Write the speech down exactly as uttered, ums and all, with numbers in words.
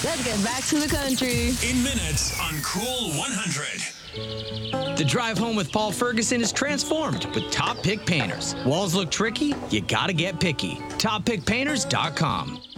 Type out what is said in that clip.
Let's get back to the country. In minutes on Cool one hundred. The drive home with Paul Ferguson is transformed with Top Pick Painters. Walls look tricky? You gotta get picky. top pick painters dot com.